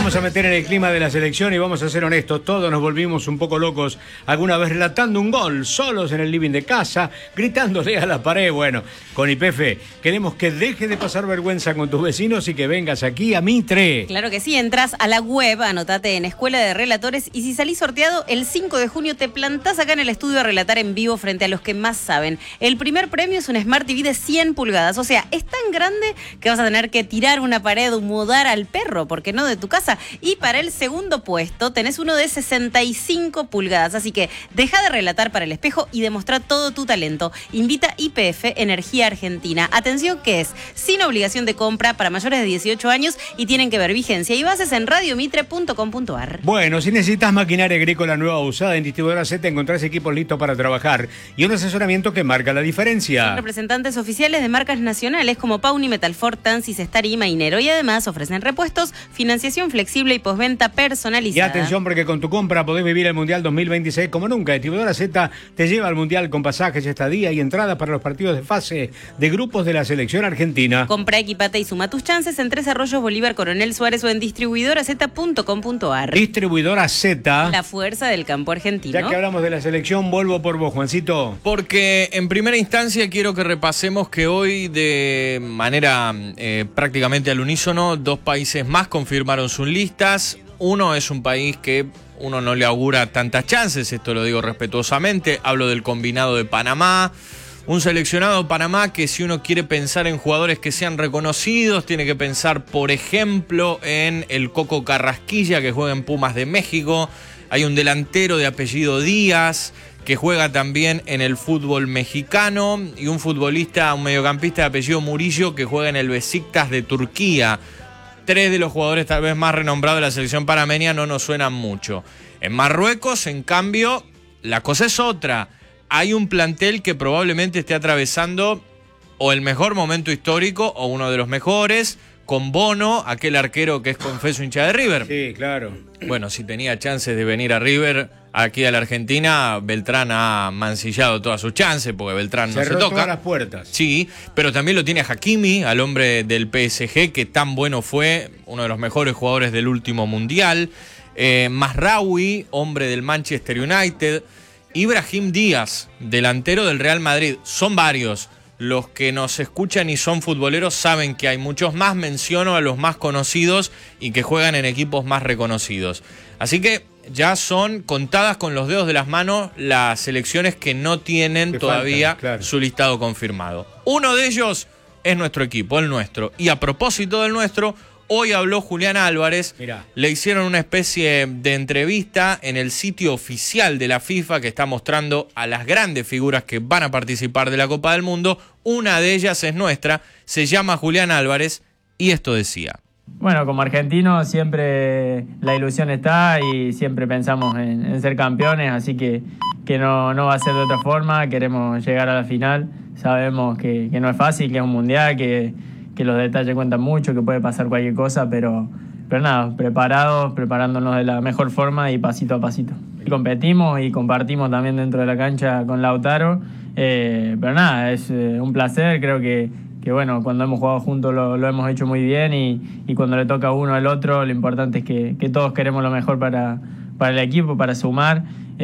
vamos a meter en el clima de la selección y vamos a ser honestos, todos nos volvimos un poco locos alguna vez relatando un gol, solos en el living de casa, gritándole a la pared. Bueno, con YPF queremos que deje de pasar vergüenza con tus vecinos y que vengas aquí a Mitre. Claro que sí, entras a la web, anotate en Escuela de Relatores y si salís sorteado el 5 de junio te plantás acá en el estudio a relatar en vivo frente a los que más saben. El primer premio es un Smart TV de 100 pulgadas, o sea, es tan grande que vas a tener que tirar una pared o mudar al perro, porque no de tu casa. Y para el segundo puesto tenés uno de 65 pulgadas, así que deja de relatar para el espejo y demostrar todo tu talento. Invita YPF Energía Argentina. Atención que es sin obligación de compra para mayores de 18 años y tienen que ver vigencia y bases en radiomitre.com.ar. Bueno, si necesitas maquinaria agrícola nueva o usada en Distribuidora Z, encontrás equipos listos para trabajar y un asesoramiento que marca la diferencia. Son representantes oficiales de marcas nacionales como Pauni, Metalfor, Tansy, Stari y Mainero y además ofrecen repuestos, financiación flexible y postventa personalizada. Y atención porque con tu compra podés vivir el Mundial 2026 como nunca. Distribuidora Z te lleva al Mundial con pasajes, estadía y entradas para los partidos de fase de grupos de la selección argentina. Compra, equipate y suma tus chances en Tres Arroyos, Bolívar, Coronel Suárez o en distribuidoraz.com.ar. Distribuidora Z. La fuerza del campo argentino. Ya que hablamos de la selección, vuelvo por vos, Juancito. Porque en primera instancia quiero que repasemos que hoy de manera prácticamente al unísono, dos países más confirmaron sus listas. Uno es un país que uno no le augura tantas chances, esto lo digo respetuosamente, hablo del combinado de Panamá. Un seleccionado de Panamá que si uno quiere pensar en jugadores que sean reconocidos, tiene que pensar, por ejemplo, en el Coco Carrasquilla, que juega en Pumas de México. Hay un delantero de apellido Díaz, que juega también en el fútbol mexicano. Y un futbolista, un mediocampista de apellido Murillo, que juega en el Besiktas de Turquía. Tres de los jugadores tal vez más renombrados de la selección panameña no nos suenan mucho. En Marruecos, en cambio, la cosa es otra. Hay un plantel que probablemente esté atravesando o el mejor momento histórico o uno de los mejores, con Bono, aquel arquero que es confeso hincha de River. Sí, claro. Bueno, si tenía chances de venir a River, aquí a la Argentina, Beltrán ha mancillado todas sus chances, porque Beltrán no se toca. Todas las puertas. Sí, pero también lo tiene Hakimi, al hombre del PSG, que tan bueno fue, uno de los mejores jugadores del último Mundial. Mazraoui, hombre del Manchester United. Ibrahim Díaz, delantero del Real Madrid. Son varios. Los que nos escuchan y son futboleros saben que hay muchos más. Menciono a los más conocidos y que juegan en equipos más reconocidos. Así que ya son contadas con los dedos de las manos las selecciones que no tienen todavía su listado confirmado. Uno de ellos es nuestro equipo, el nuestro. Y a propósito del nuestro, hoy habló Julián Álvarez. Mirá. Le hicieron una especie de entrevista en el sitio oficial de la FIFA que está mostrando a las grandes figuras que van a participar de la Copa del Mundo. Una de ellas es nuestra, se llama Julián Álvarez y esto decía. Bueno, como argentinos siempre la ilusión está y siempre pensamos en ser campeones, así que no va a ser de otra forma. Queremos llegar a la final, sabemos que no es fácil, que es un mundial, que los detalles cuentan mucho, que puede pasar cualquier cosa, pero nada, preparándonos de la mejor forma y pasito a pasito. Y competimos y compartimos también dentro de la cancha con Lautaro, pero nada, es un placer, creo que bueno, cuando hemos jugado juntos lo hemos hecho muy bien y cuando le toca a uno al otro, lo importante es que todos queremos lo mejor para el equipo, para sumar,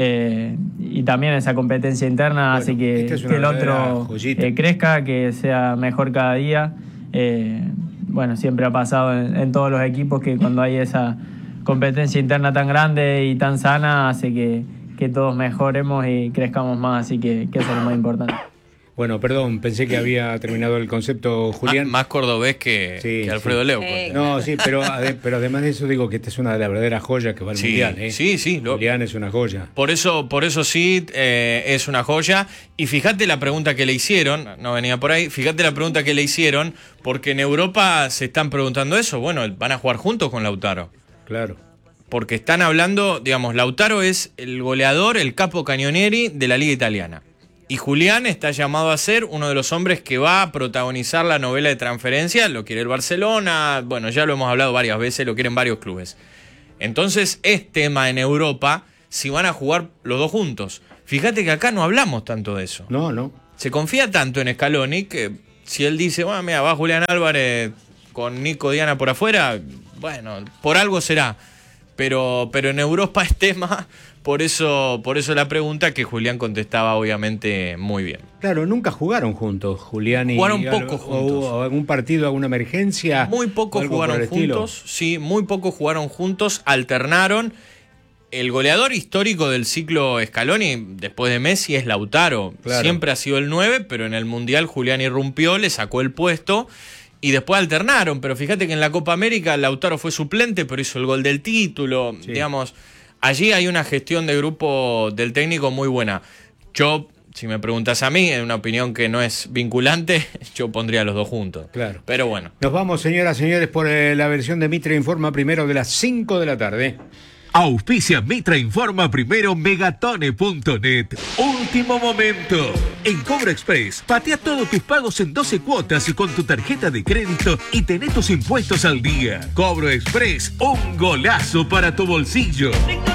y también esa competencia interna hace que el otro crezca, que sea mejor cada día. Bueno, siempre ha pasado en todos los equipos que cuando hay esa competencia interna tan grande y tan sana hace que todos mejoremos y crezcamos más, así que eso es lo más importante. Bueno, perdón, pensé que había terminado el concepto, Julián. Más cordobés que Alfredo Leo. No, sí, pero además de eso digo que esta es una de las verdaderas joyas que va al Mundial. Sí. Julián es una joya. Por eso sí, es una joya. Y fíjate la pregunta que le hicieron, no venía por ahí, fíjate la pregunta que le hicieron, porque en Europa se están preguntando eso. Bueno, van a jugar juntos con Lautaro. Claro. Porque están hablando, digamos, Lautaro es el goleador, el capo cañonieri de la Liga Italiana. Y Julián está llamado a ser uno de los hombres que va a protagonizar la novela de transferencia. Lo quiere el Barcelona, bueno, ya lo hemos hablado varias veces, lo quieren varios clubes. Entonces es tema en Europa si van a jugar los dos juntos. Fíjate que acá no hablamos tanto de eso. No. Se confía tanto en Scaloni que si él dice, bueno, mira, va Julián Álvarez con Nico Diana por afuera, bueno, por algo será. Pero en Europa es tema, por eso la pregunta, que Julián contestaba obviamente muy bien. Claro, nunca jugaron juntos, Julián y... Jugaron poco juntos. ¿O algún partido, alguna emergencia? Muy poco jugaron juntos, sí, muy poco jugaron juntos, alternaron. El goleador histórico del ciclo Scaloni, después de Messi, es Lautaro. Claro. Siempre ha sido el 9, pero en el Mundial Julián irrumpió, le sacó el puesto... Y después alternaron, pero fíjate que en la Copa América Lautaro fue suplente, pero hizo el gol del título. Sí. Digamos, allí hay una gestión de grupo del técnico muy buena. Yo, si me preguntas a mí, en una opinión que no es vinculante, yo pondría a los dos juntos. Claro. Pero bueno. Nos vamos, señoras y señores, por la versión de Mitre Informa primero de las 5 de la tarde. Auspicia Mitra Informa primero Megatone.net. Último momento. En Cobro Express, patea todos tus pagos en 12 cuotas y con tu tarjeta de crédito y tené tus impuestos al día. Cobro Express, un golazo para tu bolsillo.